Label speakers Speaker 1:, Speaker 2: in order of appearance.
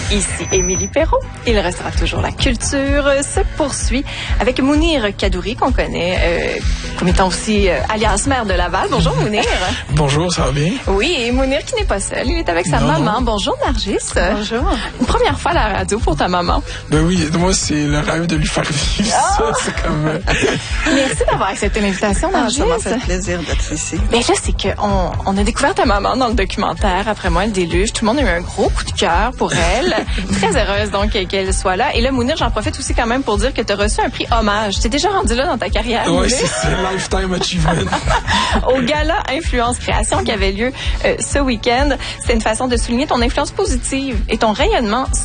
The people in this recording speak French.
Speaker 1: Ici Émilie Perrault. Il restera toujours la culture se poursuit avec Mounir Kadouri, qu'on connaît comme étant aussi alias maire de Laval. Bonjour Mounir.
Speaker 2: Bonjour, ça va bien?
Speaker 1: Oui, et Mounir qui n'est pas seul, il est avec sa maman. Bonjour Nargis.
Speaker 3: Bonjour.
Speaker 1: Une première fois à la radio pour ta maman.
Speaker 2: Ben oui, moi c'est le rêve de lui faire vivre ça, c'est comme...
Speaker 1: Merci d'avoir accepté l'invitation, Nargis.
Speaker 3: Ça m'a fait plaisir d'être ici.
Speaker 1: Mais là, c'est qu'on a découvert ta maman dans le documentaire Après moi le déluge. Tout le monde a eu un gros coup de cœur pour elle. Très heureuse donc qu'elle soit là. Et là, Mounir, j'en profite aussi quand même pour dire que tu as reçu un prix hommage. T'es déjà rendu là dans ta carrière.
Speaker 2: Oui, c'est Lifetime Achievement.
Speaker 1: Au gala Influence Création qui avait lieu ce week-end. C'est une façon de souligner ton influence positive et ton rayonnement